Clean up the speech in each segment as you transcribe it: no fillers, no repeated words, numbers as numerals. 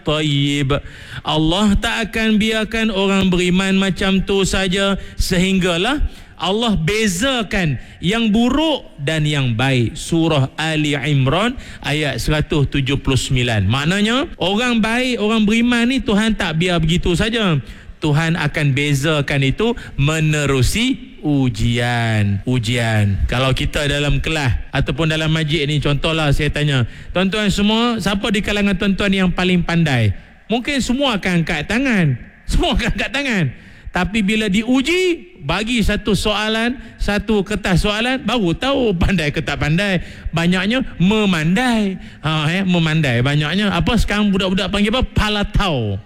tayyib. Allah tak akan biarkan orang beriman macam tu saja, sehinggalah Allah bezakan yang buruk dan yang baik. Surah Ali Imran ayat 179. Maknanya orang baik, orang beriman ni Tuhan tak biar begitu saja. Tuhan akan bezakan itu menerusi ujian. Kalau kita dalam kelas ataupun dalam majlis ni, contohlah saya tanya, tuan-tuan semua, siapa di kalangan tuan-tuan yang paling pandai? Mungkin semua akan angkat tangan. Tapi bila diuji, bagi satu soalan, satu kertas soalan, baru tahu pandai ke tak pandai. Banyaknya memandai. Memandai banyaknya. Apa sekarang budak-budak panggil apa? Palatau.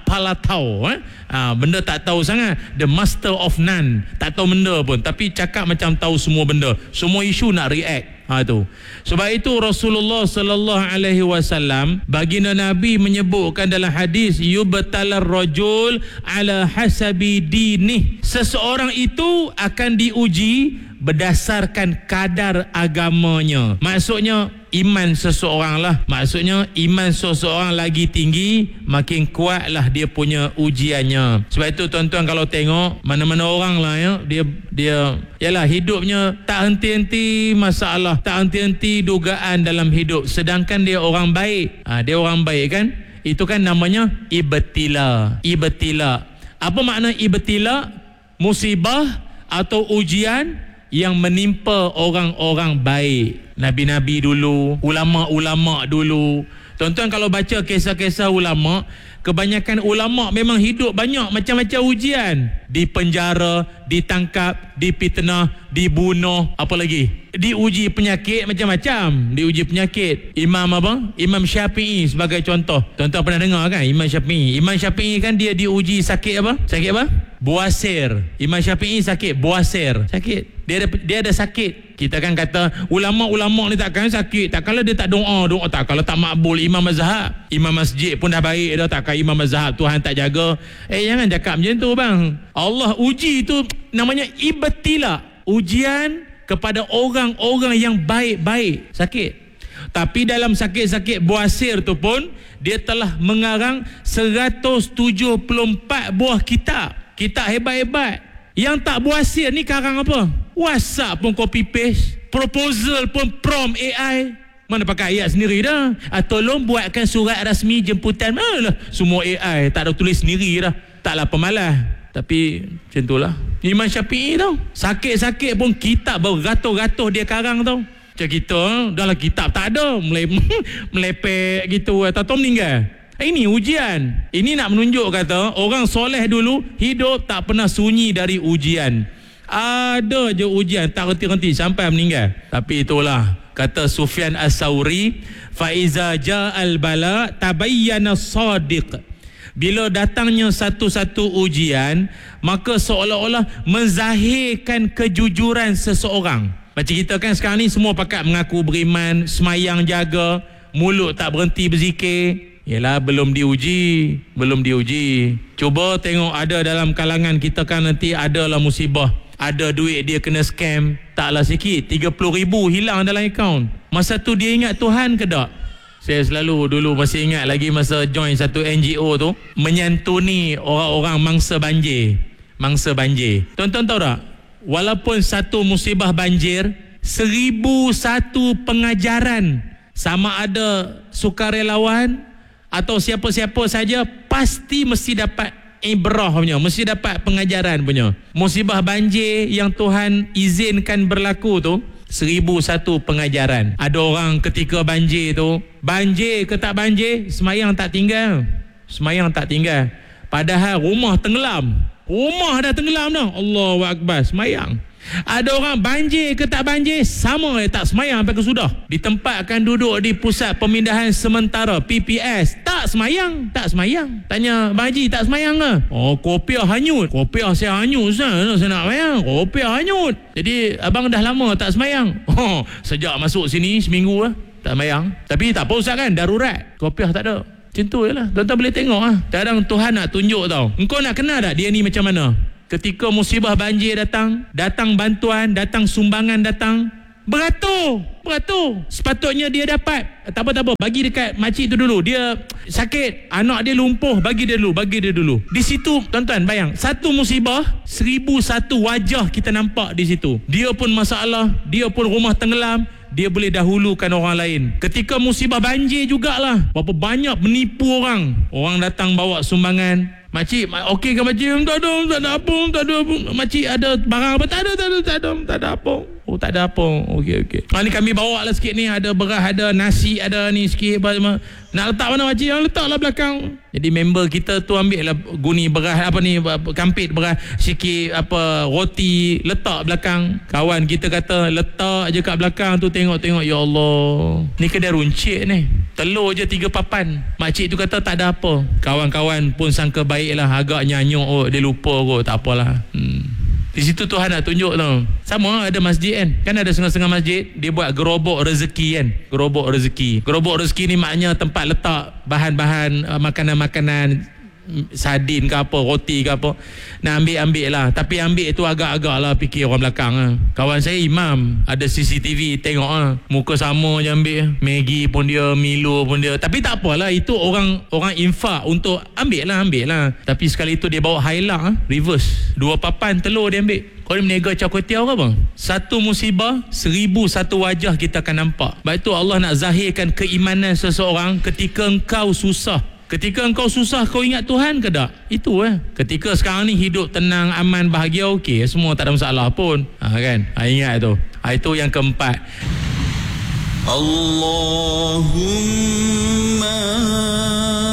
Benda tak tahu sangat. The master of none. Tak tahu benda pun, tapi cakap macam tahu semua benda. Semua isu nak react. Tu. Sebab itu Rasulullah sallallahu alaihi wasallam, baginda Nabi menyebutkan dalam hadis, yubtalar rajul ala hasabi dinih. Seseorang itu akan diuji berdasarkan kadar agamanya. Maksudnya iman seseorang lah. Maksudnya iman seseorang lagi tinggi, makin kuatlah dia punya ujiannya. Sebab itu tuan-tuan kalau tengok mana-mana orang lah ya, dia yalah hidupnya tak henti-henti masalah, tak henti-henti dugaan dalam hidup, sedangkan dia orang baik. Dia orang baik kan? Itu kan namanya ibtila. Apa makna ibtila? Musibah atau ujian yang menimpa orang-orang baik. Nabi-nabi dulu, ulama-ulama dulu. Tuan-tuan kalau baca kisah-kisah ulama, kebanyakan ulama memang hidup banyak macam-macam ujian. Dipenjara, ditangkap, dipitnah, dibunuh, apa lagi? Diuji penyakit macam-macam. Diuji penyakit. Imam Syafi'i sebagai contoh. Tuan-tuan pernah dengar kan Imam Syafi'i? Imam Syafi'i kan dia diuji sakit apa? Sakit apa? Buasir. Imam Syafi'i sakit buasir. Sakit. Dia ada sakit. Kita kan kata ulama-ulama ni takkan sakit, takkanlah dia tak doa, tak kalau tak makbul. Imam mazhab, imam masjid pun dah baik dah, takkan imam mazhab Tuhan tak jaga. Jangan cakap macam tu bang. Allah uji tu namanya ibtila, ujian kepada orang-orang yang baik-baik. Sakit. Tapi dalam sakit-sakit buasir tu pun dia telah mengarang 174 buah kitab hebat-hebat. Yang tak buasir ni karang apa? WhatsApp pun copy paste, proposal pun prompt AI. Mana pakai ayat sendiri dah. Tolong buatkan surat rasmi jemputan. Malah semua AI, tak ada tulis sendiri dah. Taklah pemalas. Tapi macam itulah Imam Syafi'i tau. Sakit-sakit pun kitab beratus-ratus dia karang tau. Macam kita dalam kitab tak ada, melepek gitu atau meninggal. Ini ujian. Ini nak menunjuk kata orang soleh dulu hidup tak pernah sunyi dari ujian. Ada je ujian tak henti-henti sampai meninggal. Tapi itulah kata Sufyan As-Sauri, fa iza ja'al bala tabayyana sadiq. Bila datangnya satu-satu ujian, maka seolah-olah menzahirkan kejujuran seseorang. Macam kita kan sekarang ni semua pakat mengaku beriman, semayang jaga, mulut tak berhenti berzikir. Yalah, belum diuji. Cuba tengok ada dalam kalangan kita kan nanti adalah musibah. Ada duit dia kena scam, taklah sikit, 30,000 hilang dalam akaun. Masa tu dia ingat Tuhan ke tak? Saya selalu dulu masih ingat lagi masa join satu NGO tu, menyantuni orang-orang mangsa banjir. Tuan-tuan tahu tak? Walaupun satu musibah banjir, 1,001 pengajaran, sama ada sukarelawan atau siapa-siapa saja, pasti mesti dapat ibrah punya, mesti dapat pengajaran punya. Musibah banjir yang Tuhan izinkan berlaku tu, 1,001 pengajaran. Ada orang ketika banjir tu, banjir ke tak banjir, semayang tak tinggal. Padahal rumah tenggelam. Rumah dah tenggelam dah. Allahu Akbar, semayang. Ada orang banjir ke tak banjir, sama tak semayang sampai kesudah. Ditempatkan duduk di pusat pemindahan sementara PPS, tak semayang. Tanya, Bang Haji tak semayang ke? Kopiah hanyut. Kopiah saya hanyut, saya nak semayang. Kopiah hanyut. Jadi abang dah lama tak semayang. Sejak masuk sini seminggu lah tak semayang. Tapi tak apa Ustaz kan, darurat, kopiah tak ada. Macam tu je lah. Tuan-tuan boleh tengok lah. Kadang Tuhan nak tunjuk tau, engkau nak kenal tak dia ni macam mana. Ketika musibah banjir datang bantuan, datang sumbangan datang, Beratur. Sepatutnya dia dapat. Tak apa, bagi dekat makcik tu dulu. Dia sakit, anak dia lumpuh, bagi dia dulu. Di situ tuan-tuan bayang, satu musibah 1001 wajah kita nampak di situ. Dia pun masalah, dia pun rumah tenggelam, dia boleh dahulukan orang lain. Ketika musibah banjir jugalah, berapa banyak menipu orang datang bawa sumbangan. Makcik, okey ke makcik? Tak ada apa. Makcik ada barang apa? Tak ada apa. Oh, tak ada apa. Okey. Ni kami bawa lah sikit ni. Ada beras, ada nasi, ada ni sikit. Nak letak mana makcik? Letaklah belakang. Jadi member kita tu ambil lah guni beras, kampit beras sikit, roti, letak belakang. Kawan kita kata, letak je kat belakang tu, tengok, ya Allah. Ni kedai runcit ni. Telur je 3 papan. Makcik tu kata tak ada apa. Kawan-kawan pun sangka baiklah, agak nyanyuk, dia lupa kot, tak apalah. Di situ Tuhan nak tunjuk tau. Sama ada masjid kan ada setengah-setengah masjid dia buat gerobok rezeki kan. Gerobok rezeki ni maknanya tempat letak bahan-bahan makanan-makanan, sardin ke apa, roti ke apa, nak ambil lah. Tapi ambil tu agak-agak lah, fikir orang belakang lah. Kawan saya imam, ada CCTV, tengok lah, muka sama je ambil. Maggi pun dia, Milo pun dia. Tapi tak apalah, itu orang infak untuk ambil lah. Tapi sekali tu dia bawa highlight reverse, 2 papan telur dia ambil. Kau ni meniaga Char-Kway-Teow ke apa? Satu musibah 1001 wajah kita akan nampak. Sebab itu Allah nak zahirkan keimanan seseorang ketika engkau susah. Ketika engkau susah, kau ingat Tuhan ke tak? Itu ketika sekarang ni hidup tenang, aman, bahagia, okey, semua tak ada masalah pun. Kan? Ingat tu. Itu yang keempat. Allahumma